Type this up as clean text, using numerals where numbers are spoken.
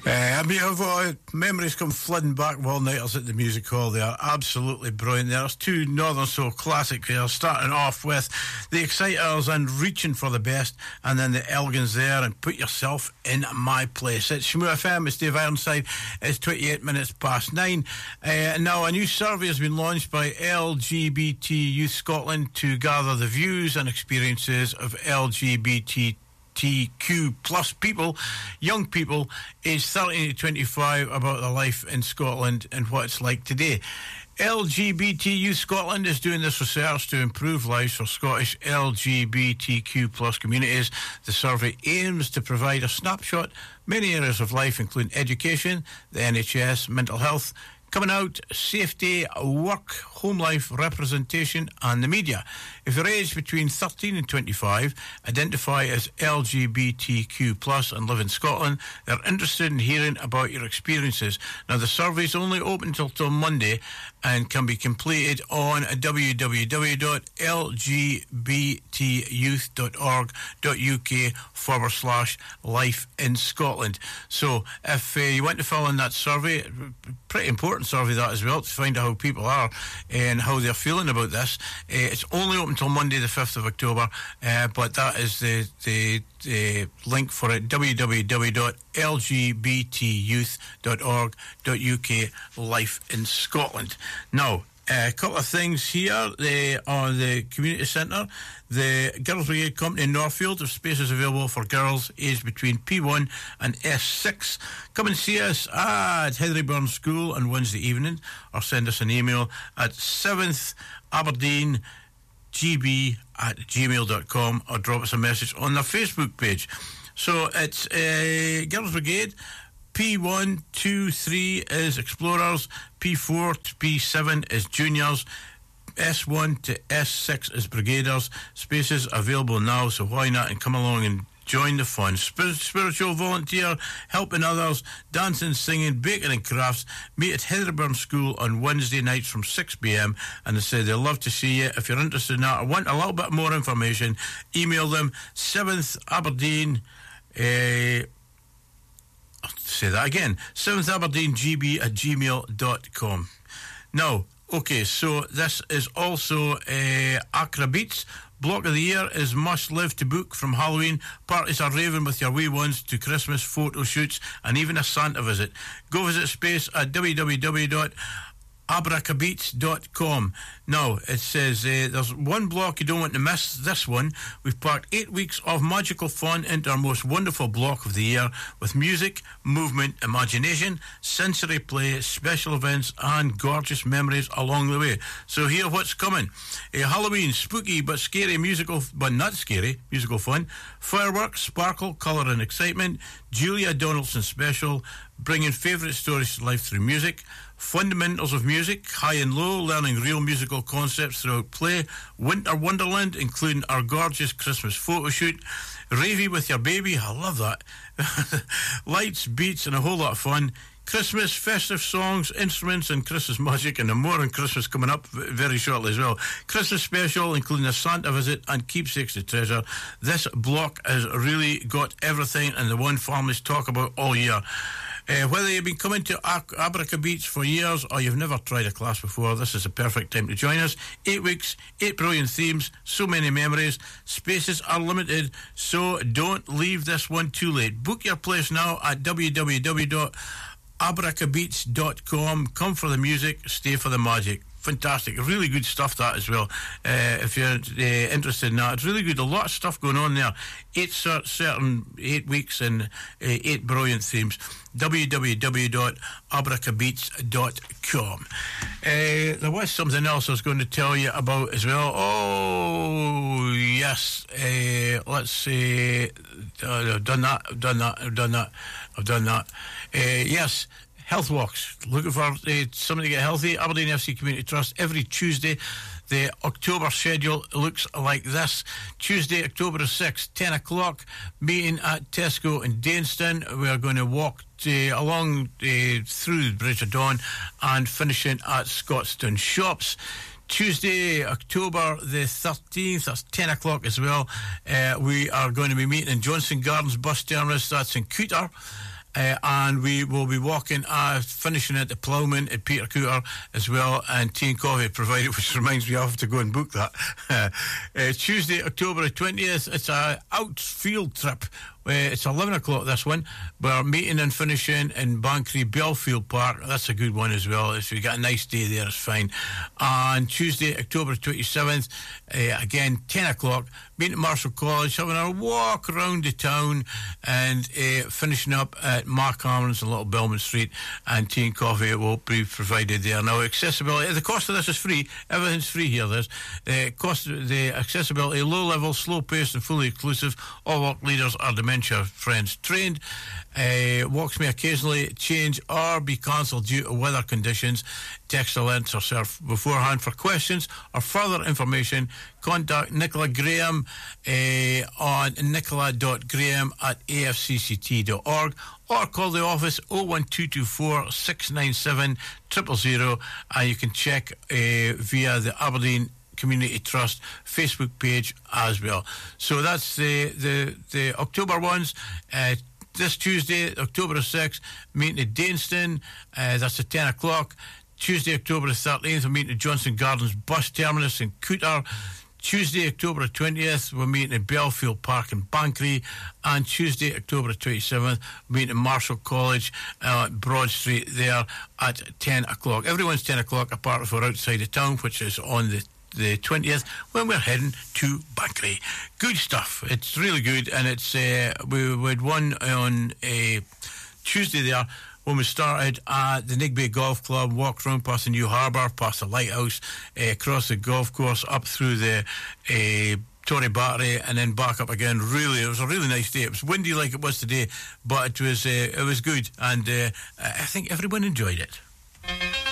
I mean, memories come flooding back of all-nighters at the music hall. They are absolutely brilliant. There's two Northern Soul classics here, starting off with the Exciters and Reaching for the Best, and then the Elgins there and Put Yourself in My Place. It's Shmoo FM, it's Dave Ironside. It's 28 minutes past 9. Now, a new survey has been launched by LGBT Youth Scotland to gather the views and experiences of LGBTQ plus people, young people aged 13 to 25, about their life in Scotland and what it's like today. LGBT Youth Scotland is doing this research to improve lives for Scottish LGBTQ plus communities. The survey aims to provide a snapshot many areas of life, including education, the NHS, mental health, coming out, safety, work, home life, representation and the media. If you're aged between 13 and 25, identify as LGBTQ+ and live in Scotland, they're interested in hearing about your experiences. Now, the survey is only open till Monday and can be completed on www.lgbtyouth.org.uk/life in Scotland. So if you want to fill in that survey, pretty important survey that as well, to find out how people are and how they're feeling about this. It's only open till Monday the 5th of October, but that is the link for it, www.lgbtyouth.org.uk/life in Scotland. Now, a couple of things here. On the community centre, the Girls Brigade Company in Northfield have spaces available for girls aged between P1 and S6. Come and see us at Heatherburn School on Wednesday evening, or send us an email at 7th Aberdeen gb@gmail.com, or drop us a message on their Facebook page. So it's Girls Brigade. P1 to 3 is Explorers, P4 to P7 is Juniors, S1 to S6 is Brigaders. Spaces available now, so why not, and come along and join the fun. Spiritual volunteer, helping others, dancing, singing, baking and crafts. Meet at Heatherburn School on Wednesday nights from 6 p.m. and they say they'd love to see you. If you're interested in that or want a little bit more information, email them 7th Aberdeen I'll say that again, 7th Aberdeen gb@gmail.com. Now, okay, so this is also Accra Beats. Block of the year is Must Live to book from Halloween. Parties are raving with your wee ones to Christmas photo shoots and even a Santa visit. Go visit space at www.abracabeats.com. Now, it says there's one block you don't want to miss, this one. We've packed 8 weeks of magical fun into our most wonderful block of the year, with music, movement, imagination, sensory play, special events and gorgeous memories along the way. So here what's coming. Halloween, spooky but scary musical, but not scary, musical fun. Fireworks, sparkle, colour and excitement. Julia Donaldson special, bringing favourite stories to life through music. Fundamentals of music, high and low, learning real musical concepts throughout play. Winter Wonderland, including our gorgeous Christmas photo shoot. Ravey with your baby, I love that. Lights, beats and a whole lot of fun. Christmas, festive songs, instruments and Christmas magic, and more on Christmas coming up very shortly as well. Christmas special, including a Santa visit and keepsakes to treasure. This block has really got everything and the one families talk about all year. Whether you've been coming to Abraca Beats for years or you've never tried a class before, this is the perfect time to join us. 8 weeks, 8 brilliant themes, so many memories. Spaces are limited, so don't leave this one too late. Book your place now at www.abracabeats.com. Come for the music, stay for the magic. Fantastic, really good stuff that as well. If you're interested in that, it's really good. A lot of stuff going on there. 8 weeks and 8 brilliant themes. www.abracabeats.com. There was something else I was going to tell you about as well. Oh yes, let's see. I've done that. Yes. Health walks, looking for somebody to get healthy. Aberdeen FC Community Trust every Tuesday. The October schedule looks like this. Tuesday, October 6th, 10 o'clock, meeting at Tesco in Dainston. We are going to walk along through the Bridge of Dawn and finishing at Scotstoun Shops. Tuesday, October the 13th, that's 10 o'clock as well. We are going to be meeting in Johnson Gardens bus terminus, that's in Cooter. and we will be walking, finishing at the Ploughman at Peter Cooter as well, and tea and coffee provided, which reminds me I have to go and book that. Tuesday, October 20th, it's a outfield trip. It's 11 o'clock, this one. We're meeting and finishing in Banchory Belfield Park. That's a good one as well. If you got a nice day there, it's fine. And Tuesday, October 27th, again, 10 o'clock, meeting at Marshall College, having a walk around the town, and finishing up at Mark Cameron's and Little Belmont Street, and tea and coffee will be provided there. Now, accessibility, the cost of this is free. Everything's free here. The accessibility, low level, slow paced and fully inclusive. All work leaders are dementia friends trained. Walks may occasionally change or be cancelled due to weather conditions. Text alerts are served beforehand. For questions or further information, contact Nicola Graham on nicola.graham@afcct.org, or call the office 01224 697 000, and you can check via the Aberdeen Community Trust Facebook page as well. So that's the October ones. This Tuesday, October 6th, meeting at Dainston. That's at 10 o'clock. Tuesday, October 13th, we're meeting at Johnson Gardens Bus Terminus in Cooter. Tuesday, October 20th, we're meeting at Belfield Park in Banchory. And Tuesday, October 27th, we're meeting at Marshall College, Broad Street there at 10 o'clock. Everyone's 10 o'clock apart if we're outside of town, which is on the 20th, when we're heading to Banchory. Good stuff. It's really good, and it's we had one on Tuesday there when we started at the Nigbay Golf Club, walked around past the New Harbour, past the lighthouse, across the golf course, up through the Torrey Battery, and then back up again. Really, it was a really nice day. It was windy like it was today, but it was good, and I think everyone enjoyed it.